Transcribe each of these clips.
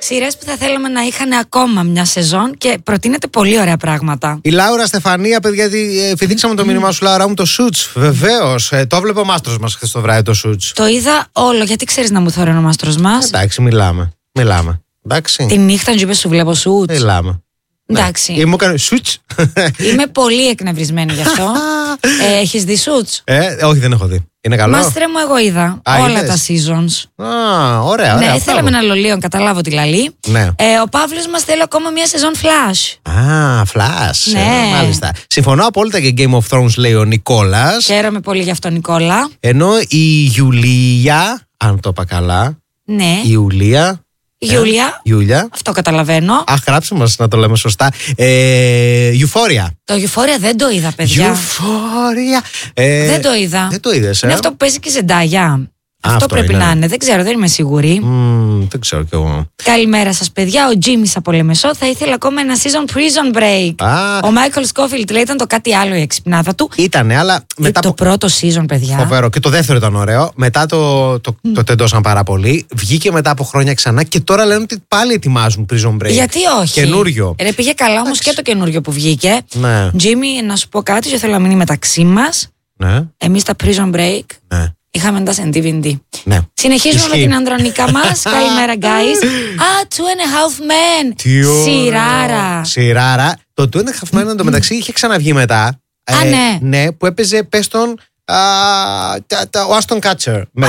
Σειρές που θα θέλαμε να είχαν ακόμα μια σεζόν και προτείνετε πολύ ωραία πράγματα. Η Λάουρα Στεφανία, παιδιά, φοιτήξαμε το μήνυμά σου, Λάουρα μου, το Suits. Βεβαίως. Το βλέπω ο μάστρος μας χθες το βράδυ το Suits. Το είδα όλο, γιατί ξέρεις να μου θωρεί ο μάστρος μας. Εντάξει, μιλάμε. Εντάξει. Τη νύχτα του είπε σου βλέπω Suits. Μιλάμε. Εντάξει. Μου έκανε Suits. Είμαι πολύ εκνευρισμένη γι' αυτό. Έχεις δει Suits? Όχι, δεν έχω δει. Είναι καλό. Μάστρε μου, εγώ είδα όλα τα seasons. Ωραία. Ναι, θέλαμε ένα λολίον, καταλάβω τι λαλεί. Ναι. Ο Παύλος μας θέλει ακόμα μια σεζόν Flash. Flash. Ναι. Μάλιστα. Συμφωνώ απόλυτα και Game of Thrones, λέει ο Νικόλας. Χαίρομαι πολύ γι' αυτό, Νικόλα. Ενώ η Γιουλία, αν το είπα καλά. Ναι. Η Ιουλία. Γιούλια. Αυτό καταλαβαίνω. Αχ, γράψε μας να το λέμε σωστά. Euphoria. Το Euphoria δεν το είδα, παιδιά. Euphoria. Δεν το είδα. Δεν το είδες, Είναι αυτό που παίζει και Ζεντάγια. Αυτό πρέπει είναι. να είναι. Δεν ξέρω, δεν είμαι σίγουρη. Δεν ξέρω κι εγώ. Καλημέρα σας, παιδιά. Ο Τζίμις από Λεμεσό θα ήθελε ακόμα ένα season Prison Break. Ο Μάικλ Σκόφιλντ λέει ήταν το κάτι άλλο η εξυπνάδα του. Ήτανε, αλλά μετά. Το πρώτο season, παιδιά. Φοβερό. Και το δεύτερο ήταν ωραίο. Μετά το τεντώσαν πάρα πολύ. Βγήκε μετά από χρόνια ξανά και τώρα λένε ότι πάλι ετοιμάζουν Prison Break. Γιατί όχι. Καινούριο. Πήγε καλά όμως και το καινούριο που βγήκε. Ναι. Τζίμι, να σου πω κάτι, και θέλω να μείνει μεταξύ μας. Ναι. Εμείς τα Prison Break. Ναι. Είχαμε τα σε DVD. Ναι. Συνεχίζουμε με την ανδρονικά μας. Καλημέρα, guys. Two and a Half Men. Σειράρα. Το Two and a Half Men εντωμεταξύ είχε ξαναβγεί μετά. Ναι. Ναι, που έπαιζε, πες τον, ο Άστον Κάτσερ. Με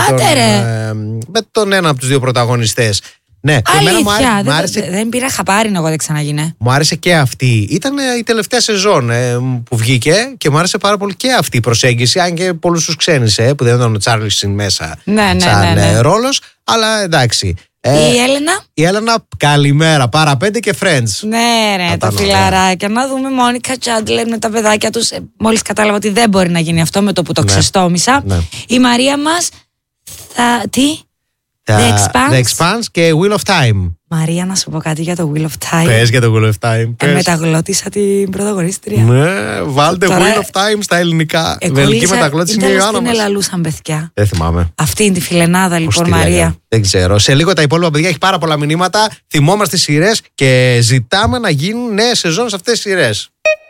τον ένα από τους δύο πρωταγωνιστές. Ναι, αλήθεια, δεν πήρα χαπάρι εγώ, δεν ξαναγίνε. Μου άρεσε και αυτή. Ήταν η τελευταία σεζόν που βγήκε και μου άρεσε πάρα πολύ και αυτή η προσέγγιση. Αν και πολλούς τους ξένησε, που δεν ήταν ο Τσάρλισιν μέσα σαν ρόλος. Αλλά εντάξει. Η Έλενα, καλημέρα. Παρα 5 και Friends. Ναι, ρε, τα φιλαράκια. Να δούμε Μόνικα Τσάντλερ με τα παιδάκια τους. Μόλις κατάλαβα ότι δεν μπορεί να γίνει αυτό με το που το ξεστόμησα. Ναι. Η Μαρία μας τι? The Expanse και Wheel of Time. Μαρία, να σου πω κάτι για το Wheel of Time. Πες για το Wheel of Time. Μεταγλώτησα την πρωταγωνίστρια. Ναι, βάλτε Wheel of Time στα ελληνικά. Βελική μεταγλώτηση είναι η Ιωάννα μας. Είναι λαλούσαν παιδιά. Δεν θυμάμαι. Αυτή είναι τη φιλενάδα λοιπόν, Μαρία. Δεν ξέρω. Σε λίγο τα υπόλοιπα παιδιά, έχει πάρα πολλά μηνύματα. Θυμόμαστε σειρές και ζητάμε να γίνουν νέες σεζόν σε αυτές τις σειρές.